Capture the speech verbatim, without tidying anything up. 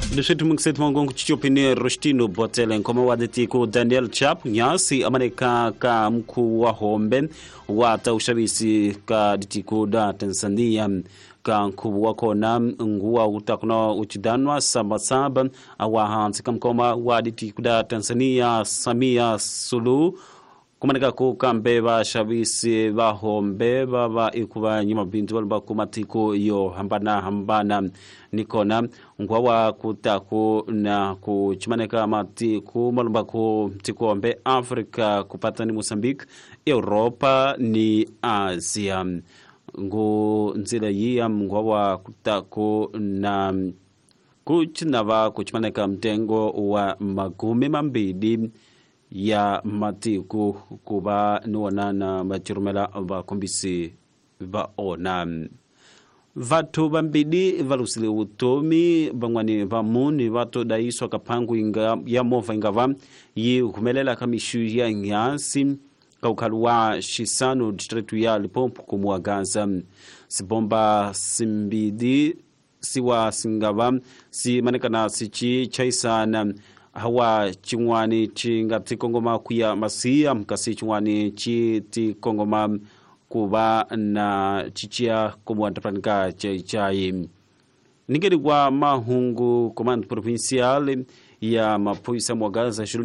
Nishitu mksetu mwangongu chichopini Roshtino Botele nkoma wadeti ku Daniel Chap nyasi amaneka ka mku wa hombe wata ushabisi ka ditiku da Tanzania ka mku wako na nguwa utakuna uchidanwa samba samba awa hansi kamkoma waditiku da Tanzania Samia Suluhu kumaneka ku kambe ba shabisi ba hombe ba ba ikuba nyuma bintu walba kumatiko yo hambana hambana nikona ngwawa kutaku na kuchimaneka matiku malumba ku tikombe Afrika kupatani Mozambique Europa ni Asia ngu nzila yia ngwawa kutaku na kuchinava kuchimaneka mtengo wa magumi mambidi ya matiku kuba nuwana na machirumela ba kombisi ba ona vatu bambidi valusile utomi bangwani vamuni vatu daiswa kapangu inga ya mova ingava yi kumelela kamishu ya nyasi kaukaluwa shisano distritu ya Lipompo kumuagaza sibomba simbidi siwa singava si manekana sichi chaisana hawa chingwani chinga tikongoma kuya masia mkasi chingwani chi tikongoma kuba na chichia kumwantapanika chai chai ningeri kwa mahungu command provincial ya mapoisa mwagaza shulungi